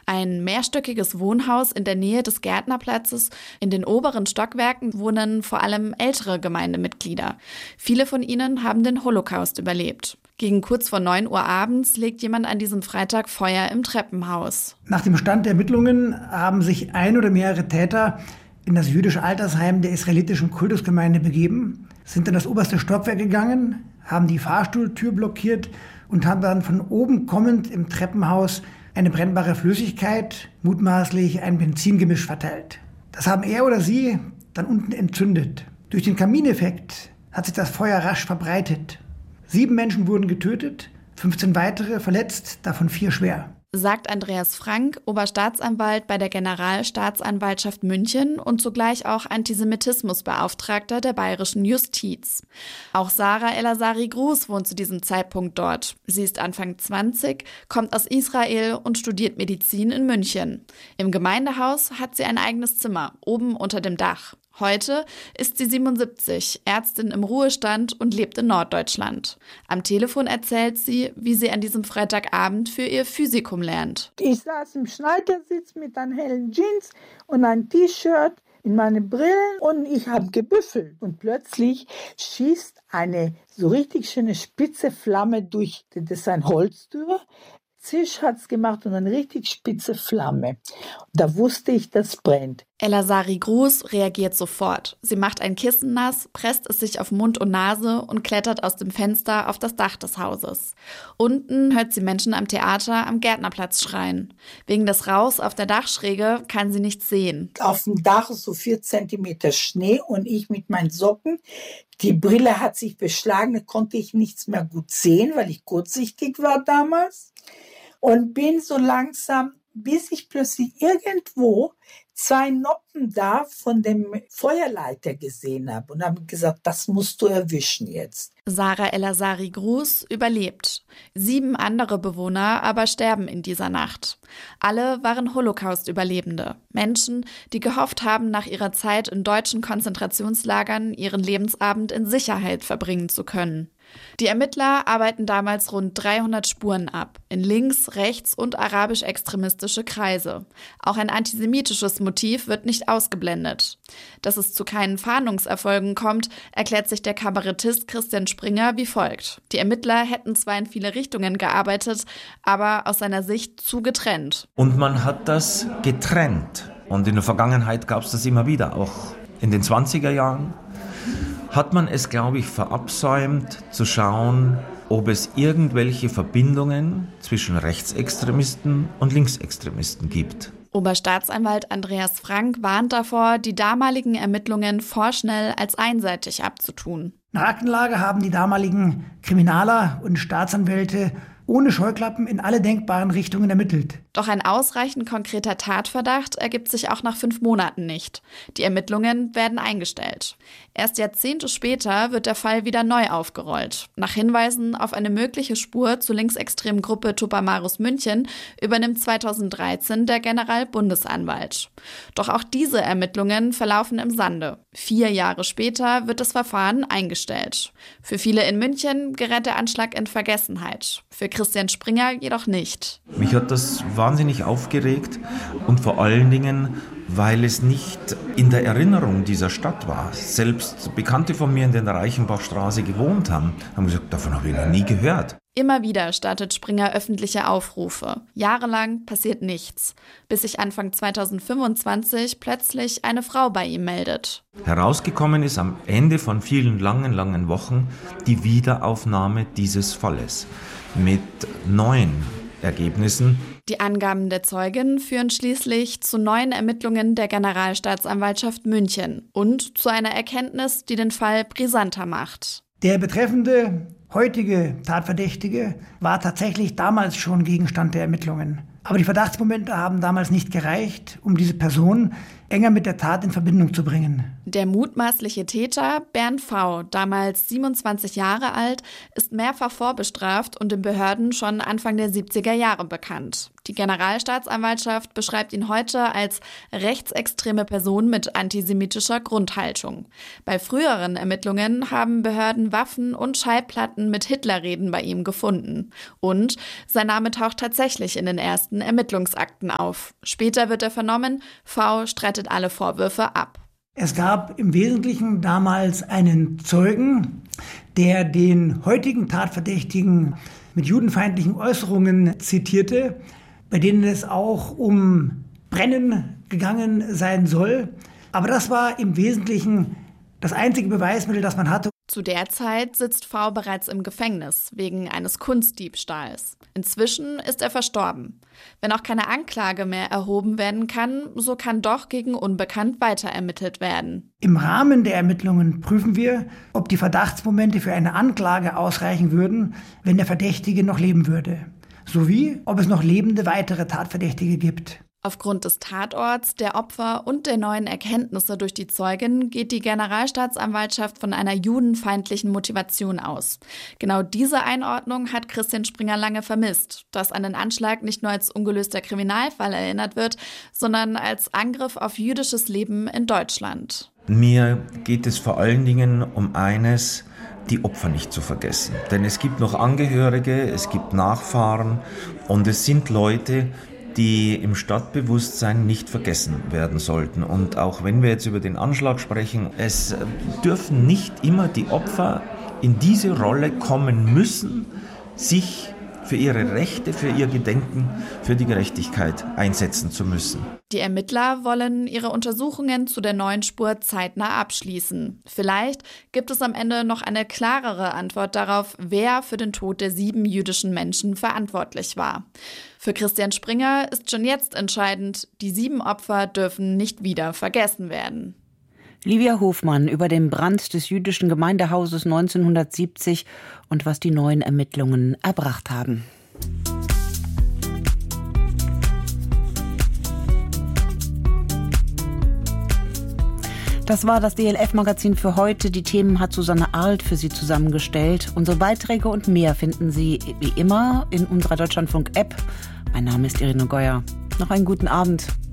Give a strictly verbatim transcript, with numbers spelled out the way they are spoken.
Ein mehrstöckiges Wohnhaus in der Nähe des Gärtnerplatzes. In den oberen Stockwerken wohnen vor allem ältere Gemeindemitglieder. Viele von ihnen haben den Holocaust überlebt. Gegen kurz vor neun Uhr abends legt jemand an diesem Freitag Feuer im Treppenhaus. Nach dem Stand der Ermittlungen haben sich ein oder mehrere Täter in das jüdische Altersheim der israelitischen Kultusgemeinde begeben, sind in das oberste Stockwerk gegangen, haben die Fahrstuhltür blockiert und haben dann von oben kommend im Treppenhaus eine brennbare Flüssigkeit, mutmaßlich ein Benzingemisch, verteilt. Das haben er oder sie dann unten entzündet. Durch den Kamineffekt hat sich das Feuer rasch verbreitet. Sieben Menschen wurden getötet, fünfzehn weitere verletzt, davon vier schwer. Sagt Andreas Frank, Oberstaatsanwalt bei der Generalstaatsanwaltschaft München und zugleich auch Antisemitismusbeauftragter der bayerischen Justiz. Auch Sarah El-Azari-Gruß wohnt zu diesem Zeitpunkt dort. Sie ist Anfang zwanzig, kommt aus Israel und studiert Medizin in München. Im Gemeindehaus hat sie ein eigenes Zimmer, oben unter dem Dach. Heute ist sie siebenundsiebzig, Ärztin im Ruhestand und lebt in Norddeutschland. Am Telefon erzählt sie, wie sie an diesem Freitagabend für ihr Physikum lernt. Ich saß im Schneidersitz mit einem hellen Jeans und einem T-Shirt in meine Brillen und ich habe gebüffelt. Und plötzlich schießt eine so richtig schöne spitze Flamme durch, das ist ein Holztür. Zisch hat's gemacht und eine richtig spitze Flamme. Da wusste ich, das brennt. El-Azari-Gruß reagiert sofort. Sie macht ein Kissen nass, presst es sich auf Mund und Nase und klettert aus dem Fenster auf das Dach des Hauses. Unten hört sie Menschen am Theater am Gärtnerplatz schreien. Wegen des Rauchs auf der Dachschräge kann sie nichts sehen. Auf dem Dach ist so vier Zentimeter Schnee und ich mit meinen Socken. Die Brille hat sich beschlagen, da konnte ich nichts mehr gut sehen, weil ich kurzsichtig war damals. Und bin so langsam, bis ich plötzlich irgendwo zwei Noppen da von dem Feuerleiter gesehen habe und habe gesagt, das musst du erwischen jetzt. Sarah El-Azari-Gruß überlebt. Sieben andere Bewohner aber sterben in dieser Nacht. Alle waren Holocaust-Überlebende. Menschen, die gehofft haben, nach ihrer Zeit in deutschen Konzentrationslagern ihren Lebensabend in Sicherheit verbringen zu können. Die Ermittler arbeiten damals rund dreihundert Spuren ab, in links-, rechts- und arabisch-extremistische Kreise. Auch ein antisemitisches Motiv wird nicht ausgeblendet. Dass es zu keinen Fahndungserfolgen kommt, erklärt sich der Kabarettist Christian Springer wie folgt. Die Ermittler hätten zwar in viele Richtungen gearbeitet, aber aus seiner Sicht zu getrennt. Und man hat das getrennt. Und in der Vergangenheit gab es das immer wieder, auch in den zwanziger Jahren. Hat man es, glaube ich, verabsäumt zu schauen, ob es irgendwelche Verbindungen zwischen Rechtsextremisten und Linksextremisten gibt. Oberstaatsanwalt Andreas Frank warnt davor, die damaligen Ermittlungen vorschnell als einseitig abzutun. Nach Aktenlage haben die damaligen Kriminaler und Staatsanwälte ohne Scheuklappen in alle denkbaren Richtungen ermittelt. Doch ein ausreichend konkreter Tatverdacht ergibt sich auch nach fünf Monaten nicht. Die Ermittlungen werden eingestellt. Erst Jahrzehnte später wird der Fall wieder neu aufgerollt. Nach Hinweisen auf eine mögliche Spur zur linksextremen Gruppe Tupamaros München übernimmt zweitausenddreizehn der Generalbundesanwalt. Doch auch diese Ermittlungen verlaufen im Sande. Vier Jahre später wird das Verfahren eingestellt. Für viele in München gerät der Anschlag in Vergessenheit. Für Christian Springer jedoch nicht. Mich hat das wahnsinnig aufgeregt und vor allen Dingen, weil es nicht in der Erinnerung dieser Stadt war. Selbst Bekannte von mir, die in der Reichenbachstraße gewohnt haben, haben gesagt, davon habe ich noch nie gehört. Immer wieder startet Springer öffentliche Aufrufe. Jahrelang passiert nichts, bis sich Anfang zweitausendfünfundzwanzig plötzlich eine Frau bei ihm meldet. Herausgekommen ist am Ende von vielen langen, langen Wochen die Wiederaufnahme dieses Falles mit neuen Ergebnissen. Die Angaben der Zeugin führen schließlich zu neuen Ermittlungen der Generalstaatsanwaltschaft München und zu einer Erkenntnis, die den Fall brisanter macht. Der betreffende heutige Tatverdächtige war tatsächlich damals schon Gegenstand der Ermittlungen. Aber die Verdachtsmomente haben damals nicht gereicht, um diese Person enger mit der Tat in Verbindung zu bringen. Der mutmaßliche Täter, Bernd V., damals siebenundzwanzig Jahre alt, ist mehrfach vorbestraft und den Behörden schon Anfang der siebziger Jahre bekannt. Die Generalstaatsanwaltschaft beschreibt ihn heute als rechtsextreme Person mit antisemitischer Grundhaltung. Bei früheren Ermittlungen haben Behörden Waffen und Schallplatten mit Hitlerreden bei ihm gefunden. Und sein Name taucht tatsächlich in den ersten Ermittlungsakten auf. Später wird er vernommen, V streitet alle Vorwürfe ab. Es gab im Wesentlichen damals einen Zeugen, der den heutigen Tatverdächtigen mit judenfeindlichen Äußerungen zitierte, bei denen es auch um Brennen gegangen sein soll. Aber das war im Wesentlichen das einzige Beweismittel, das man hatte. Zu der Zeit sitzt V bereits im Gefängnis wegen eines Kunstdiebstahls. Inzwischen ist er verstorben. Wenn auch keine Anklage mehr erhoben werden kann, so kann doch gegen Unbekannt weiter ermittelt werden. Im Rahmen der Ermittlungen prüfen wir, ob die Verdachtsmomente für eine Anklage ausreichen würden, wenn der Verdächtige noch leben würde, sowie ob es noch lebende weitere Tatverdächtige gibt. Aufgrund des Tatorts, der Opfer und der neuen Erkenntnisse durch die Zeugin geht die Generalstaatsanwaltschaft von einer judenfeindlichen Motivation aus. Genau diese Einordnung hat Christian Springer lange vermisst, dass an den Anschlag nicht nur als ungelöster Kriminalfall erinnert wird, sondern als Angriff auf jüdisches Leben in Deutschland. Mir geht es vor allen Dingen um eines: die Opfer nicht zu vergessen. Denn es gibt noch Angehörige, es gibt Nachfahren und es sind Leute, die im Stadtbewusstsein nicht vergessen werden sollten. Und auch wenn wir jetzt über den Anschlag sprechen, es dürfen nicht immer die Opfer in diese Rolle kommen müssen, sich für ihre Rechte, für ihr Gedenken, für die Gerechtigkeit einsetzen zu müssen. Die Ermittler wollen ihre Untersuchungen zu der neuen Spur zeitnah abschließen. Vielleicht gibt es am Ende noch eine klarere Antwort darauf, wer für den Tod der sieben jüdischen Menschen verantwortlich war. Für Christian Springer ist schon jetzt entscheidend, die sieben Opfer dürfen nicht wieder vergessen werden. Livia Hofmann über den Brand des jüdischen Gemeindehauses neunzehnhundertsiebzig und was die neuen Ermittlungen erbracht haben. Das war das D L F-Magazin für heute. Die Themen hat Susanne Arlt für Sie zusammengestellt. Unsere Beiträge und mehr finden Sie wie immer in unserer Deutschlandfunk-App. Mein Name ist Irene Geuer. Noch einen guten Abend.